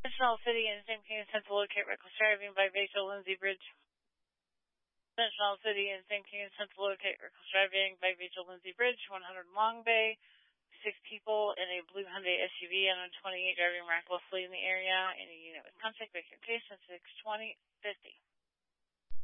Central City and St. King sent to locate reckless driving by Rachel Lindsay Bridge. Central City and St. King sent to locate reckless driving by Rachel Lindsay Bridge, 100 Long Bay. 6 people in a blue Hyundai SUV and 28 driving recklessly in the area. Any unit with contact, vacant case, 62050.